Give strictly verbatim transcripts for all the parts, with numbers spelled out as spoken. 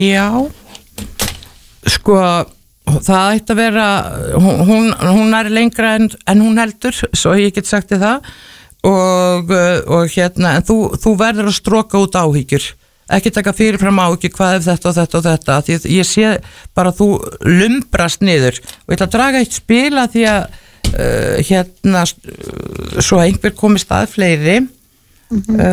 Já, sko, það ætti að vera, hún, hún er lengra en, en hún heldur, svo ég get sagt þér það, og, og hérna, en þú, þú verður að stroka út áhyggjur, ekki taka fyrirfram áhyggjur, hvað er þetta og þetta og þetta, því ég sé bara að þú lumbrast niður, og ég ætla að draga eitt spila því að, uh, hérna, svo einhver komist að fleiri, mm-hmm.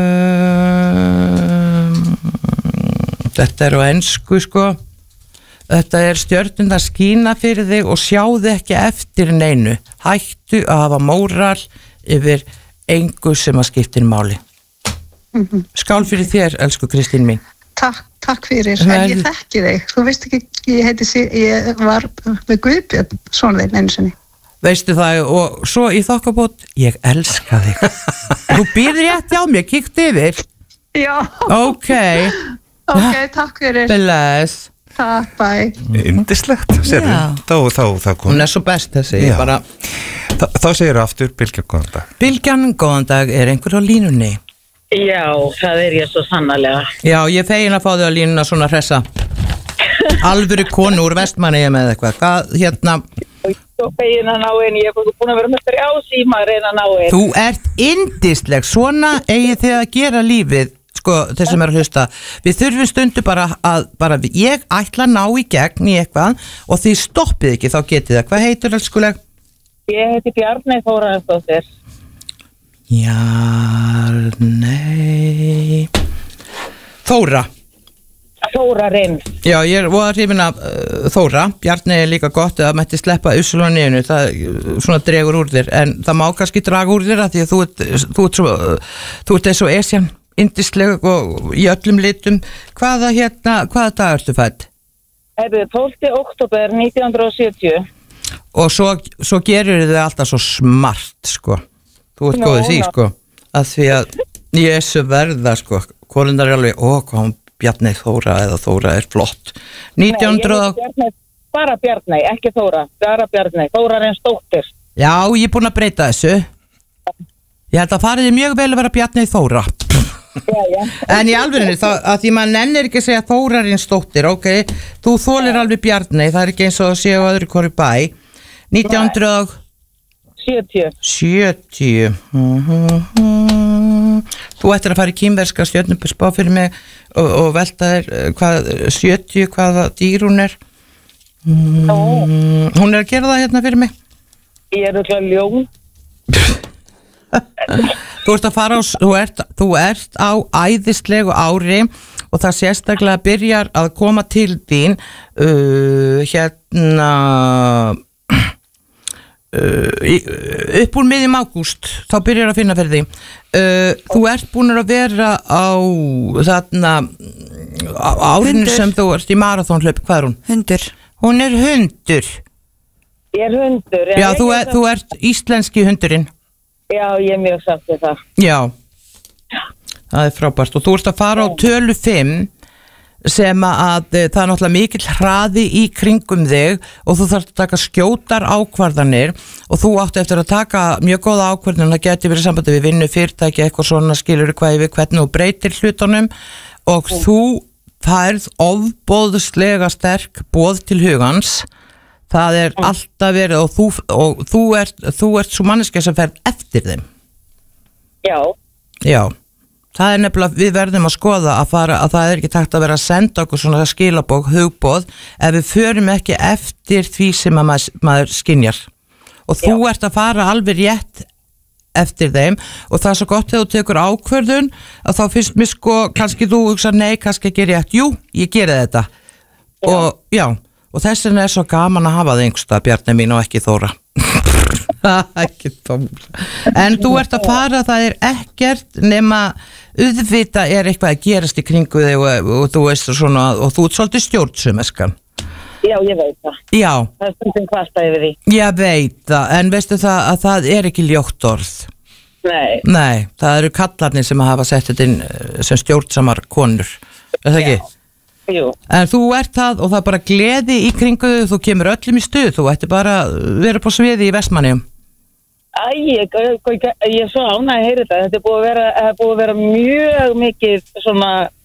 uh, Þetta er á ensku sko, þetta er stjörnurnar skína fyrir þig og sjáðu ekki eftir neinu, hættu að hafa móral yfir engu sem að skiptir máli. Mm-hmm. Skál fyrir þér, elsku Kristín mín. Takk, takk fyrir, en ég þekki þig, þú veist ekki, ég heiti sig, ég var með Guðbjörn, svona þinn einu sinni. Veistu það, og svo í þokkabót, ég elska þig. Þú býður rétt hjá mér, kíktu yfir. Já. Ok. Ok, takk fyrir. Bless. Takk, bye. Yndislegt, sérðu. Þá, þá, þá kom. Hún er svo best þessi, ég bara. Þa, þá segir aftur, Bylgja, góðan dag. Bylgjan, góðan dag, er einhver á línunni? Já, það er ég svo sannarlega. Já, ég fegin að fá þig á línuna svona hressa. Alvöru konu úr Vestmannaeyjum með eitthvað. Hvað, hérna? Svo fegin að ná einn, ég er búin að vera með þrjá síma að reyna að ná einn. Þú ert yndisleg, svona eigið þið að gera lífið. Sko, þeir sem er að hlusta, við þurfum stundu bara að, bara ég ætla að ná í gegn í eitthvað og því stoppið ekki, þá getið það. Hvað heitur elskuleg? Ég heiti Bjarney Þórarinsdóttir. Bjarney Þóra. Þórarins. Já, ég var hrifin af uh, Þóra. Bjarney er líka gott að mætti sleppa usul á nefnu, það uh, svona dregur úr þér, en það má kannski draga úr þér að því að þú ert, þú ert svo, uh, þú ert eins og Esjan. Yndisleg og í öllum litum. Hvaða hérna, hvaða dag ertu fædd? Það er tólfta október nítján hundruð sjötíu. Og svo, svo gerir þið alltaf svo smart sko. Þú ert góðið því sko, að því að ég er svo verða sko, konundar er alveg, ó hvað hún Bjarney Þóra eða Þóra er flott. nítján hundruð Nei, ég heiti Bjarney, bara Bjarney, ekki Þóra, bara Bjarney, Þórarinsdóttir. Já, ég er búin að breyta þessu. Ég held að fariði mjög vel að vera Bjarney Þóra. Já, já. En í alvörinu, þá, að því maður nennir ekki að segja Þórarinsdóttir, ok, þú þolir alveg Bjarney, það er ekki eins og að séu öðru hverju bæ. nítján hundruð sjötíu. sjötíu. Mm-hmm. Þú ættir að fara í kínverska stjörnubusbá fyrir mig og, og velta þér hvað, sjötíu, hvaða dýr hún er. Mm, oh. Hún er að gera það hérna fyrir mig. Ég er öll að ljón. Þú ert að fara á, þú ert, þú ert á æðislegu ári og það sérstaklega byrjar að koma til þín uh, hérna uh, upp úr miðjum ágúst, þá byrjar að finna fyrir því. Uh, þú ert búin að vera á þarna á árinu sem þú ert í maraþonhlaup, hvað er hún? Hundur. Hún er hundur. Ég er hundur. Já, þú, er, þú ert íslenski hundurinn. Já, ég er mjög samt við það. Já, það er frábært og þú ert að fara á tölu fimm sem að það er náttúrulega mikill hraði í kringum þig og þú þarft að taka skjótar ákvarðanir og þú átti eftir að taka mjög góða ákvarðanir, það geti verið sambandi við vinnu fyrirtæki, eitthvað svona, skilur hvað yfir hvernig þú breytir hlutunum og mm. þú færð ofboðslega sterk boð til hugans. Það er mm. alltaf verið og þú, og þú ert, þú ert svo manneskja sem ferð eftir þeim. Já. Já, það er nefnilega, við verðum að skoða að fara, að það er ekki takt að vera að senda okkur svona skilabók, hugboð, ef við förum ekki eftir því sem að maður, maður skynjar. Og þú Já. ert að fara alveg rétt eftir þeim og það er svo gott þegar þú tekur ákvörðun að þá finnst mér sko, kannski þú hugsa nei, kannski ekki rétt, jú, ég geri þetta. Já. Og já. Og þess vegna er svo gaman að hafa það einhverstað, Bjarney mín og ekki Þóra. Ekki Þóra. En þú ert að fara, það er ekkert nema auðvita er eitthvað að gerast í kringu þig og, og þú veist svona, og þú ert svolítið stjórnsumeskan. Já, ég veit það. Já. Það er stundum kvasta yfir því. Ég veit það, en veistu það að það er ekki ljótt orð. Nei. Nei, það eru kallarnir sem hafa sett þetta inn sem stjórnsamar konur. Er það ekki? Já. Jú. En þú ert það og það er bara gleði í kringu þig, þú kemur öllum í stuð, þú ætti bara vera på sviði í Vestmannaeyjum. Æ, ég, ég, ég er svo ánægð að heyra þetta, þetta er búið að vera, er búið að vera mjög mikið svona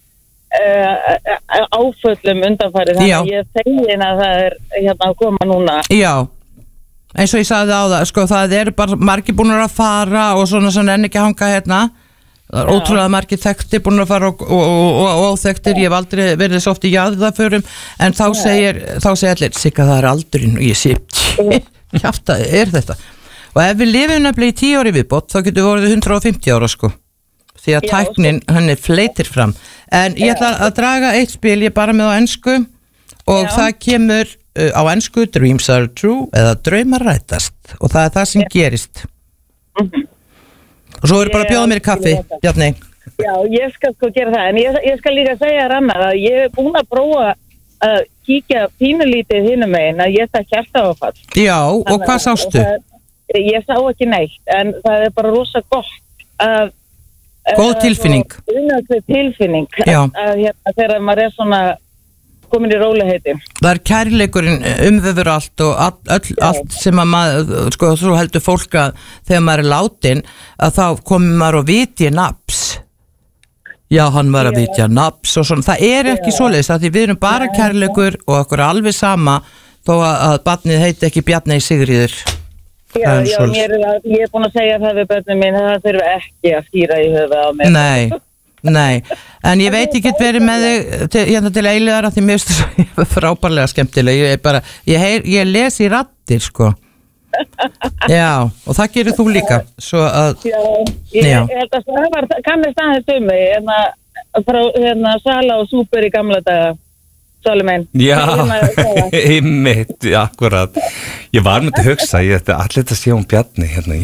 uh, áföllum undanfæri, þannig Já. að ég þegin að það er hérna að koma núna. Já, eins og ég sagði á það, sko, það eru bara margir búinir að fara og svona sem enn ekki hanga hérna. Það er ótrúlega margir þekktir búin að fara og, og, og, og óþekktir, ég hef aldrei verið svo oft í jaðaförum, en þá segir, þá segir allir, Sigga, það er aldurinn, og ég sé, kjafta, er þetta? Og ef við lifum nefnilega í tíu ári viðbót, þá getur við vorið hundrað og fimmtíu ára, sko, því að tæknin, henni fleitir fram. En ég ætla að draga eitt spil, ég bara með á ensku, og Já. Það kemur uh, á ensku, dreams are true, eða draumar rætast, og það er það sem Já. Gerist. Mhm. Og svo eru bara að bjóða mér kaffi, Bjarni. Já, ég skal sko gera það, en ég, ég skal líka segja þér annað að ég er búin að prófa að kíkja pínulítið hinum megin að ég það hjartaáfall. Já, og hvað sástu? Það, ég sá ekki neitt, en það er bara rosa gott að... Góð tilfinning. Unnæglega tilfinning, Já. að, að hérna, þegar maður er svona komin í róleheiti. Það er kærleikurinn umvefur allt og all, all, allt sem að maður, sko, þú heldur fólk að þegar maður er látin, að þá komur maður og vitja naps. Já, hann var að vitja naps og svona. Það er ekki svoleiðis, að því við erum bara kærleikur og okkur er alveg sama þó að, að barnið heiti ekki Bjarni Sigríður. Já, já, mér er að, ég er búin að segja það við börnum mín, það þurfi ekki að skýra í höfuð á mér. Nei. Nei, en ég veit ekki verið með þig til, hérna til eiliðara því mér finnst það frábærlega skemmtilega ég, bara, ég, heyr, ég les í raddir sko. Já, og það gerir þú líka svo að Já, ég, já. ég held að það var kannast aðeins um mig hérna, frá hérna, Sala og Súper í gamla daga Sóluminn. Já, einmitt, akkurat. Ég var með að hugsa, ég ætti allir að sé um Bjarni hérna.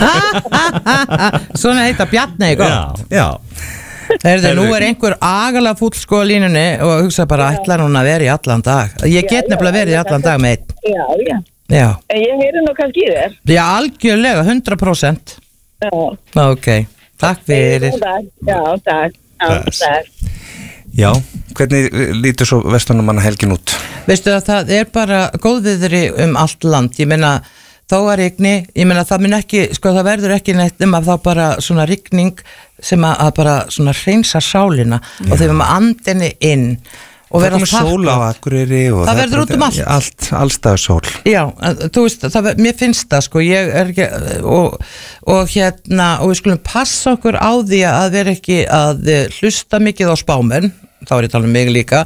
Svona heita Bjarni, gott. Já, já. Heyrðu, nú er einhver agalega fúll sko á línunni og hugsa bara, ætlar hún að vera í allan dag. Ég get nefnilega verið í allan dag með einn. Já, já. Já. En ég heyri nú kannski í þér. Já, algjörlega, hundrað prósent. Já. Ok, takk fyrir. Já, takk. Já, takk. Já, hvernig lítur svo Vestmannamanna helgin út? Veistu að það er bara góðviðri um allt land, ég meina þó að rigni, ég meina það mun ekki, sko það verður ekki neitt um að þá bara svona rigning sem að, að bara svona hreinsa sálina Já. Og þegar maður andinni inn og verður að sól á Akureyri og það, það verður út um allt. Allt, allstað sól. Já, þú veist, það, mér finnst það sko, ég er ekki, og, og hérna, og við skulum passa okkur á því að vera ekki að hlusta mikið á spámenn, þá er ég tala um mig líka,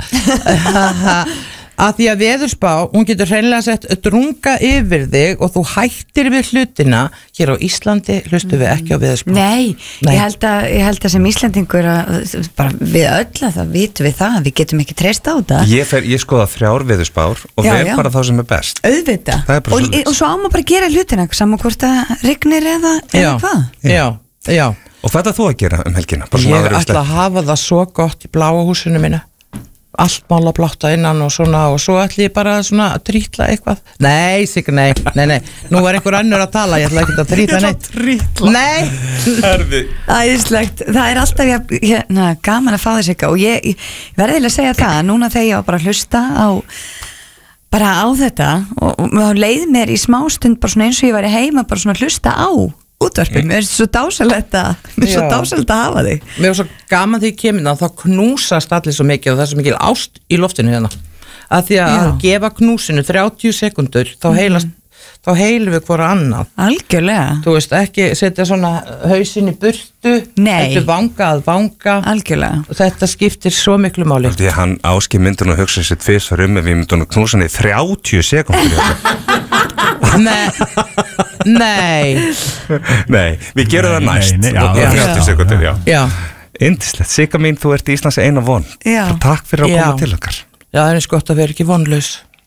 að því að veðurspá, hún getur hreinlega sett drunga yfir þig og þú hættir við hlutina. Hér á Íslandi hlustum við ekki á veðurspá. Nei, Nei. Ég, held að, ég held að sem Íslandingur að, bara við öll að það vitum við það, við getum ekki treyst á það. Ég, fer, ég skoða þrjár veðurspár og já, vel já. Bara þá sem er best. Auðvita. Og, og svo á maður bara að gera hlutina saman hvort að rignir eða, eða hvað. Já, já. Og hvað ætlar þú að gera um helgina? Ég ætla að hafa það svo gott í bláa húsinu mínu. Allt mála blátt að innan og svona og svo ætla ég bara svona að trítla eitthvað. Nei, sigur, nei, nei, nei. Nú var einhver annur að tala, ég ætla ekki að trítla neitt. Trítla. Nei. Æðislegt. Það er alltaf ég, hérna, gaman að fá þess eitthvað og ég, ég verði að segja það, núna þegar ég var bara að hlusta á bara á þetta og, og, og leið mér í smástund bara svona eins og ég væri heima bara svona að hlusta á útvarpið, mér er svo dásalegt að mér er svo dásalegt að hafa þig. Mér er svo gaman því ég kemur þá, þá knúsast allir svo mikið og það er svo mikil ást í loftinu hérna. Að því að, að gefa knúsinu þrjátíu sekundur, þá heilast mm. þá heilum við hvora annað. Algjörlega. Þú veist, ekki setja svona hausinn í burtu, þetta vanga að vanga. Algjörlega. Og þetta skiptir svo miklu máli. Því að hann Áski myndi nú að hugsa sér tvisvar um ef við myndum að knúsa hann í þrjátíu sekundur. Nei, nei Nei, við gerum það næst nei, nei, já, þrjátíu sekundur, já, já. Yndislegt, Sigga mín, þú ert Íslands eina von. Já. Takk fyrir að já. koma til okkar. Já, það er eins gott að vera ekki vonlaus.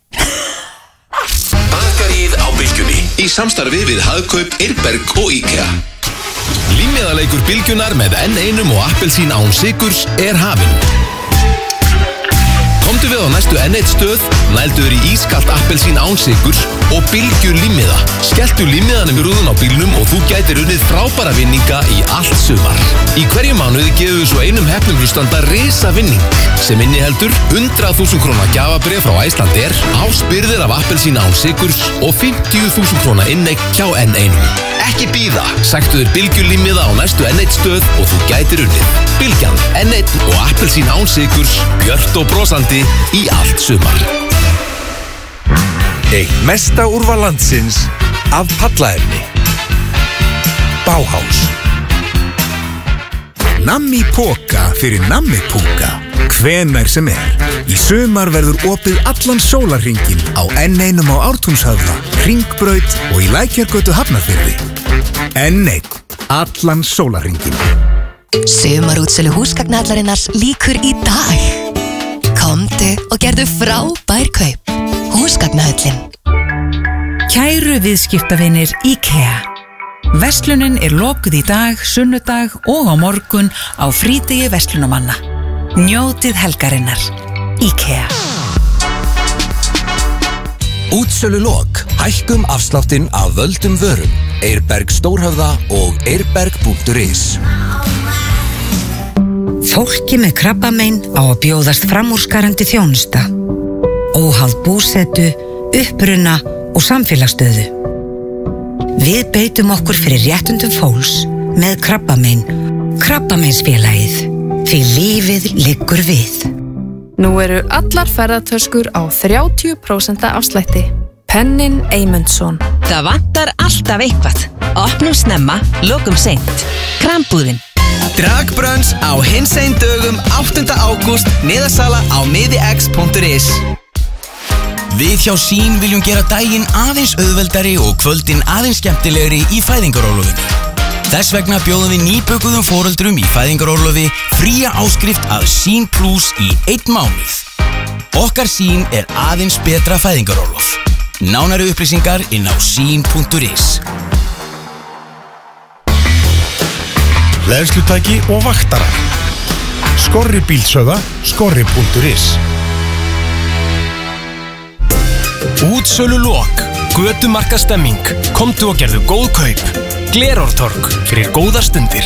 Bakaríið á Bylgjunni í samstarfi við Hagkaup, Eirberg og IKEA. Límmiðaleikur Bylgjunar með enn einum og appelsín án sykurs er hafinn. Komdu Hættu við á næstu N eitt stöð, nældu þér í ískalt appelsín án sykurs og Bylgju límmiða. Skelltu límmiðanum í rúðun á bílnum og þú gætir unnið frábæra vinninga í allt sumar. Í hverju mánuði gefum við svo einum heppnum hlustanda risa vinning sem inniheldur hundrað þúsund króna gjafabréf frá Icelandair, áspyrðir af appelsín án sykurs og fimmtíu þúsund króna inneign hjá N eitt. Ekki bíða, sæktu þér Bylgju límmiða á næstu N eitt stöð og þú gætir unnið. Bylgjan, N eitt og appelsín án sykurs, björt og brosandi í allt sumar. Eitt mesta úrval landsins af pallaefni. Bauhaus. Nammi Póka fyrir Nammi Púka. Hvenær sem er. Í sumar verður opið allan sólarhringinn á N eitt á Ártúnshöfða, Hringbraut og í Lækjargötu Hafnarfirði. N eitt. Allan sólarhringinn. Sumarútsölu húsgagnahallarinnar lýkur í dag. Komdu og gerðu frábær kaup. Húsgagnahöllin. Kæru viðskiptavinir IKEA. Verslunin er lokuð í dag, sunnudag og á morgun á frídegi verslunamanna. Njótið helgarinnar. IKEA. Útsölu lok. Hækkum afsláttinn af völdum vörum. Eirberg Stórhöfða og eirberg punktur is. Fólki með krabbamein á að bjóðast framúrskarandi þjónusta. Óháð búsetu, uppruna og samfélagsstöðu. Við beitum okkur fyrir réttundum fólks með krabbamein. Krabbameinsfélagið. Því lífið liggur við. Nú eru allar ferðartöskur á þrjátíu prósent afslætti. Pennin Eymundsson. Það vantar alltaf eitthvað. Opnum snemma, lokum seint. Krambúðin. Dragbrönns á hinsegin dögum áttunda ágúst, miðasala á miðix punktur is. Við hjá Sín viljum gera daginn aðeins auðveldari og kvöldin aðeins skemmtilegri í fæðingarorlofinu. Þess vegna bjóðum við nýbökuðum foreldrum í fæðingarorlofi fría áskrift að Sín Plus í einn mánuð. Okkar Sín er aðeins betra fæðingarorlof. Nánari upplýsingar inn á sín punktur is. Leðslutæki og vaktarar. Skorri bílsöða, skorri punktur is. Útsölu lok. Götumarka stemming. Komdu og gerðu góð kaup. Glerártorg fyrir góðar stundir.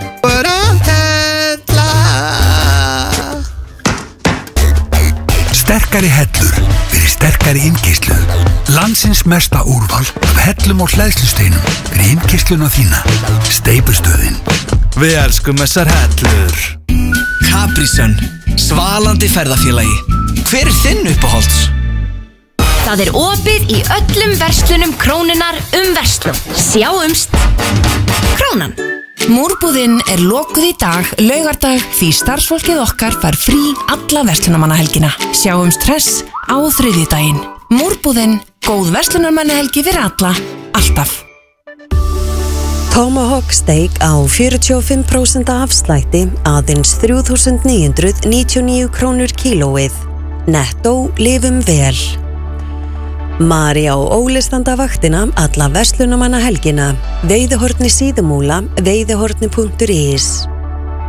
Sterkari hellur fyrir sterkari innkeyrslu. Landsins mesta úrval af hellum og hleðslusteinum fyrir innkeysluna þína. Steypustöðin. Við elskum þessar hellur. Capri Sun. Svalandi ferðafélagi. Hver er þinn uppáhalds? Það er opið í öllum verslunum Krónunnar um verslun. Sjáumst! Krónan. Múrbúðin er lokuð í dag, laugardag, því starfsfólkið okkar fær frí alla verslunarmannahelgina. Sjáumst hress á þriðjudaginn. Múrbúðin, góð verslunarmannahelgi fyrir alla, alltaf. Tomahawk steak á fjörutíu og fimm prósent afslætti, aðeins þrjú þúsund níu hundruð níutíu og níu krónur kílóið. Nettó lifum vel. Mari á Óli standa vaktina alla verslunarmannahelgina. Veiðihorni Síðumúla, veiðihorni punktur is.